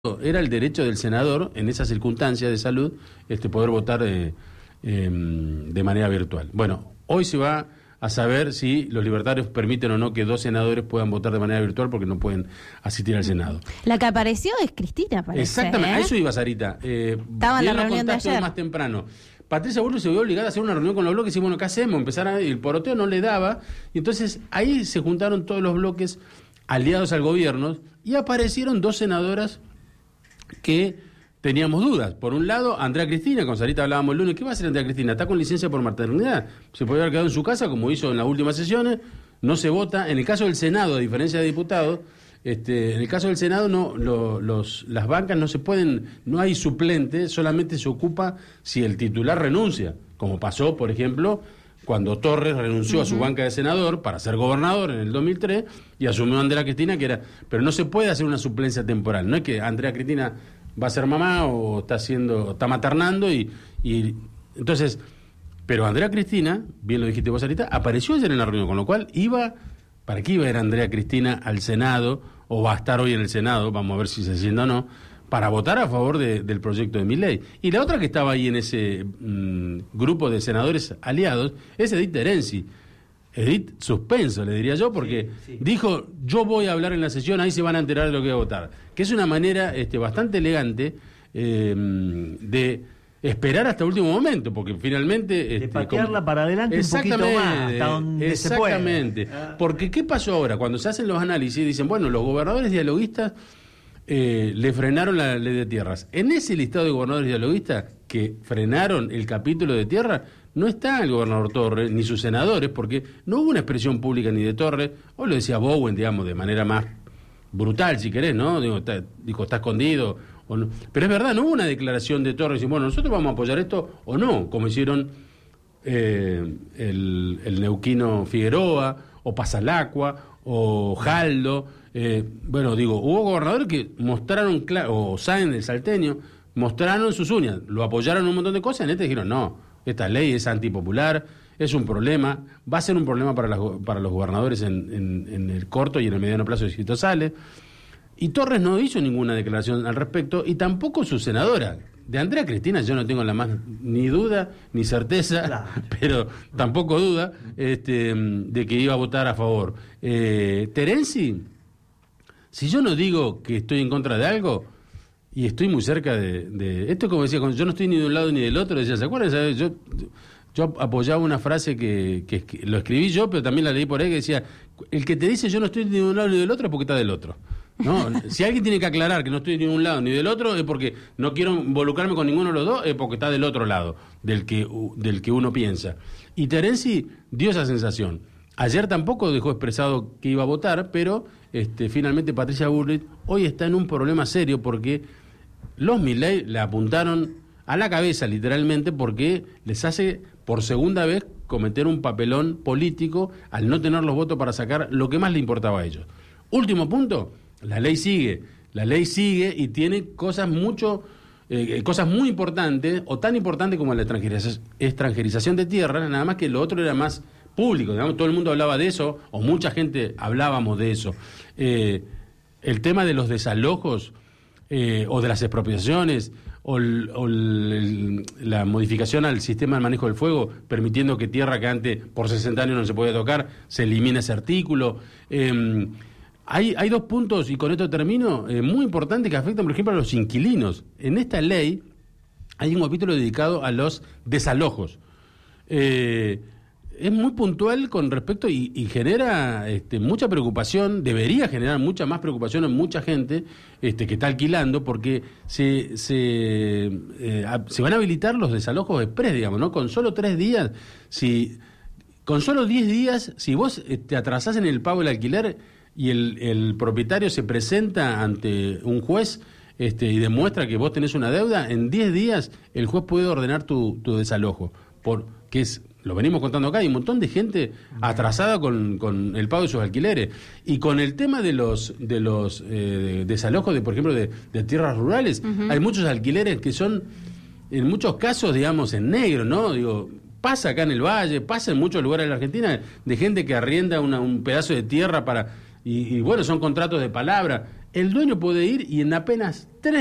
era el derecho del senador, en esas circunstancias de salud, poder votar de manera virtual. Bueno, hoy se va a saber si los libertarios permiten o no que 2 senadores puedan votar de manera virtual porque no pueden asistir al Senado. La que apareció es Cristina, parece. Exactamente, a eso iba Sarita. Estaba en la reunión de ayer. Más temprano. Patricia Bullrich se vio obligada a hacer una reunión con los bloques y bueno, ¿qué hacemos? El poroteo no le daba, y entonces ahí se juntaron todos los bloques aliados al gobierno y aparecieron 2 senadoras que teníamos dudas. Por un lado, Andrea Cristina, con Sarita hablábamos el lunes, ¿qué va a hacer Andrea Cristina? ¿Está con licencia por maternidad? Se podría haber quedado en su casa, como hizo en las últimas sesiones, no se vota. En el caso del Senado, a diferencia de diputados, en el caso del Senado las bancas no se pueden, no hay suplente, solamente se ocupa si el titular renuncia, como pasó, por ejemplo, cuando Torres renunció a su banca de senador para ser gobernador en el 2003 y asumió a Andrea Cristina, pero no se puede hacer una suplencia temporal. No es que Andrea Cristina va a ser mamá o está maternando y entonces, pero Andrea Cristina, bien lo dijiste vos ahorita, apareció ayer en la reunión, con lo cual ¿para qué iba a ir Andrea Cristina al Senado o va a estar hoy en el Senado? Vamos a ver si se sienta o no, para votar a favor del proyecto de Milei. Y la otra que estaba ahí en ese grupo de senadores aliados es Edith Terenzi. Edith suspenso, le diría yo, porque sí. Dijo, yo voy a hablar en la sesión, ahí se van a enterar de lo que voy a votar. Que es una manera bastante elegante de esperar hasta el último momento, porque finalmente... de patearla para adelante un poquito más, hasta donde se pueda. Exactamente. Porque ¿qué pasó ahora? Cuando se hacen los análisis, dicen, bueno, los gobernadores dialoguistas le frenaron la ley de tierras. En ese listado de gobernadores dialoguistas que frenaron el capítulo de tierra, no está el gobernador Torres, ni sus senadores, porque no hubo una expresión pública ni de Torres, o lo decía Bowen, digamos, de manera más brutal, si querés, ¿no? Dijo, está escondido, o no. Pero es verdad, no hubo una declaración de Torres, y bueno, nosotros vamos a apoyar esto, o no, como hicieron el neuquino Figueroa, o Pasalacqua, o Jaldo, hubo gobernadores que mostraron, o Sáenz del Salteño, mostraron sus uñas, lo apoyaron en un montón de cosas, en dijeron, no, esta ley es antipopular, es un problema, va a ser un problema para los gobernadores en el corto y en el mediano plazo si esto sale. Y Torres no hizo ninguna declaración al respecto, y tampoco su senadora. De Andrea Cristina yo no tengo la más ni duda ni certeza, claro, pero tampoco duda de que iba a votar a favor. Terenzi, si yo no digo que estoy en contra de algo, y estoy muy cerca de esto, como decía, yo no estoy ni de un lado ni del otro, decía, ¿se acuerdan? Yo apoyaba una frase que lo escribí yo, pero también la leí por ahí, que decía, el que te dice yo no estoy ni de un lado ni del otro es porque está del otro. ¿No? Si alguien tiene que aclarar que no estoy ni de un lado ni del otro, es porque no quiero involucrarme con ninguno de los dos, es porque está del otro lado, del que uno piensa. Y Terenzi dio esa sensación. Ayer tampoco dejó expresado que iba a votar, pero finalmente Patricia Bullrich hoy está en un problema serio porque los Milei le apuntaron a la cabeza literalmente porque les hace por segunda vez cometer un papelón político al no tener los votos para sacar lo que más le importaba a ellos. Último punto, la ley sigue y tiene cosas muy importantes, o tan importantes como la extranjerización de tierra, nada más que lo otro era más público, digamos, todo el mundo hablaba de eso, o mucha gente hablábamos de eso. El tema de los desalojos, o de las expropiaciones, o la modificación al sistema de manejo del fuego, permitiendo que tierra que antes por 60 años no se podía tocar, se elimina ese artículo. Hay 2 puntos, y con esto termino, muy importantes que afectan, por ejemplo, a los inquilinos. En esta ley hay un capítulo dedicado a los desalojos. Es muy puntual con respecto y genera mucha preocupación, debería generar mucha más preocupación en mucha gente que está alquilando, porque se van a habilitar los desalojos express, digamos, ¿no? Con solo 3 días, con solo 10 días, si vos te atrasás en el pago del alquiler y el propietario se presenta ante un juez y demuestra que vos tenés una deuda, en 10 días el juez puede ordenar tu desalojo, lo venimos contando acá, hay un montón de gente atrasada con el pago de sus alquileres. Y con el tema de los desalojos, por ejemplo, de tierras rurales, hay muchos alquileres que son, en muchos casos, digamos, en negro, ¿no? Digo, pasa acá en el Valle, pasa en muchos lugares de la Argentina, de gente que arrienda un pedazo de tierra para y bueno, son contratos de palabra. El dueño puede ir y en apenas 3